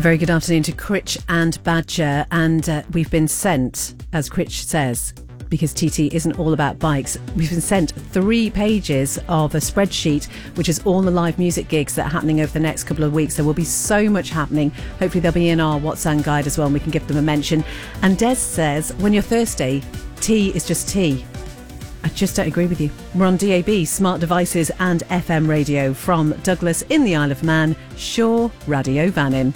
very good afternoon to Critch and Badger, and we've been sent, as Critch says, because TT isn't all about bikes, we've been sent 3 pages of a spreadsheet which is all the live music gigs that are happening over the next couple of weeks. There will be so much happening. Hopefully they'll be in our WhatsApp guide as well and we can give them a mention. And Des says, when you're thirsty, tea is just tea. I just don't agree with you. We're on DAB, smart devices and FM radio from Douglas in the Isle of Man, Shaw Radio Vannin.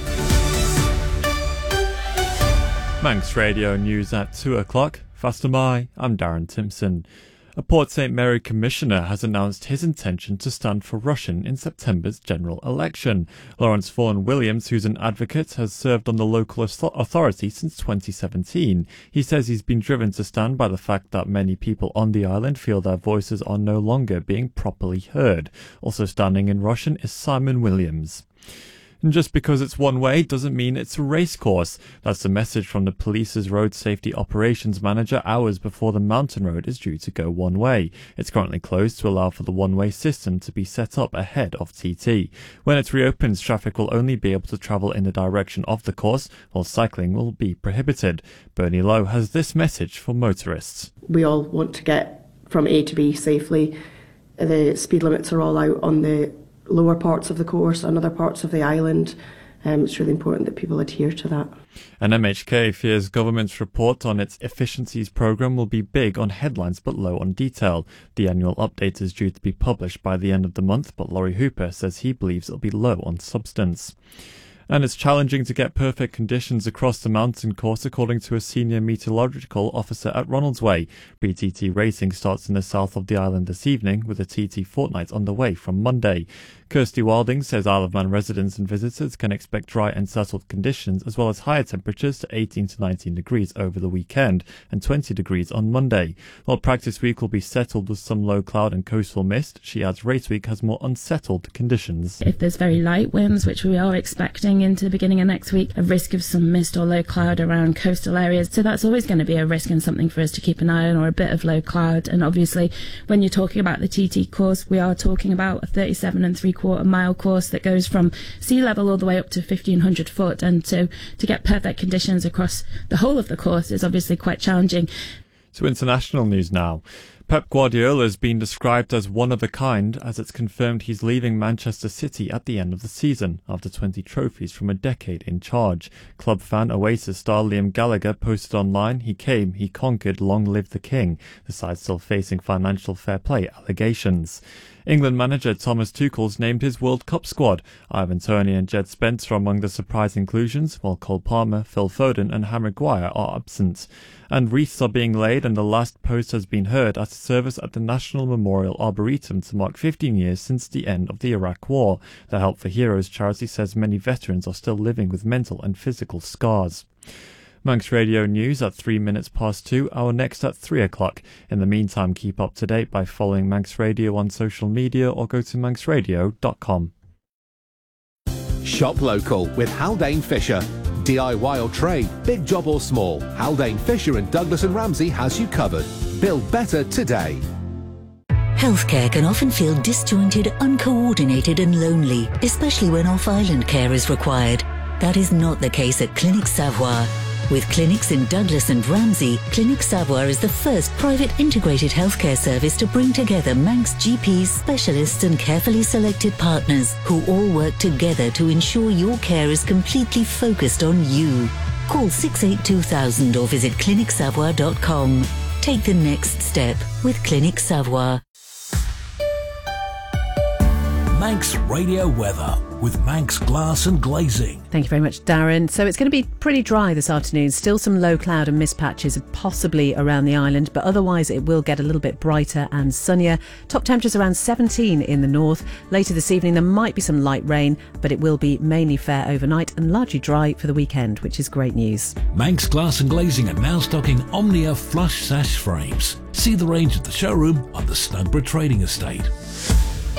Manx Radio News at 2 o'clock. Faster my, I'm Darren Timpson. A Port St Mary commissioner has announced his intention to stand for Rushen in September's general election. Lawrence Vaughan Williams, who's an advocate, has served on the local authority since 2017. He says he's been driven to stand by the fact that many people on the island feel their voices are no longer being properly heard. Also standing in Rushen is Simon Williams. And just because it's one way doesn't mean it's a racecourse. That's the message from the police's road safety operations manager hours before the mountain road is due to go one way. It's currently closed to allow for the one-way system to be set up ahead of TT. When it reopens, traffic will only be able to travel in the direction of the course, while cycling will be prohibited. Bernie Lowe has this message for motorists. We all want to get from A to B safely. The speed limits are all out on the lower parts of the course and other parts of the island. It's really important that people adhere to that. And MHK fears government's report on its efficiencies programme will be big on headlines but low on detail. The annual update is due to be published by the end of the month, but Laurie Hooper says he believes it'll be low on substance. And it's challenging to get perfect conditions across the mountain course, according to a senior meteorological officer at Ronaldsway. BTT racing starts in the south of the island this evening, with a TT fortnight underway from Monday. Kirsty Wilding says Isle of Man residents and visitors can expect dry and settled conditions, as well as higher temperatures to 18 to 19 degrees over the weekend and 20 degrees on Monday. While practice week will be settled with some low cloud and coastal mist, she adds race week has more unsettled conditions. If there's very light winds, which we are expecting into the beginning of next week, a risk of some mist or low cloud around coastal areas. So that's always going to be a risk and something for us to keep an eye on, or a bit of low cloud. And obviously, when you're talking about the TT course, we are talking about a 37 3/4 mile course that goes from sea level all the way up to 1,500 foot. And so to get perfect conditions across the whole of the course is obviously quite challenging. To international news now. Pep Guardiola has been described as one of a kind, as it's confirmed he's leaving Manchester City at the end of the season, after 20 trophies from a decade in charge. Club fan Oasis star Liam Gallagher posted online, "He came, he conquered, long live the king." The side still facing financial fair play allegations. England manager Thomas Tuchel's named his World Cup squad. Ivan Toney and Jed Spence are among the surprise inclusions, while Cole Palmer, Phil Foden and Harry Maguire are absent. And wreaths are being laid, and the last post has been heard at a service at the National Memorial Arboretum to mark 15 years since the end of the Iraq War. The Help for Heroes charity says many veterans are still living with mental and physical scars. Manx Radio News at 3 minutes past 2, our next at 3 o'clock. In the meantime, keep up to date by following Manx Radio on social media or go to manxradio.com. Shop local with Haldane Fisher. DIY or trade, big job or small, Haldane Fisher and Douglas and Ramsey has you covered. Build better today. Healthcare can often feel disjointed, uncoordinated and lonely, especially when off-island care is required. That is not the case at Clinic Savoir. With clinics in Douglas and Ramsey, Clinic Savoir is the first private integrated healthcare service to bring together Manx GPs, specialists and carefully selected partners who all work together to ensure your care is completely focused on you. Call 682,000 or visit clinicsavour.com. Take the next step with Clinic Savoir. Manx Radio Weather with Manx Glass and Glazing. Thank you very much, Darren. So it's going to be pretty dry this afternoon. Still some low cloud and mist patches possibly around the island, but otherwise it will get a little bit brighter and sunnier. Top temperatures around 17 in the north. Later this evening there might be some light rain, but it will be mainly fair overnight and largely dry for the weekend, which is great news. Manx Glass and Glazing are now stocking Omnia flush sash frames. See the range at the showroom on the Snugborough Trading Estate.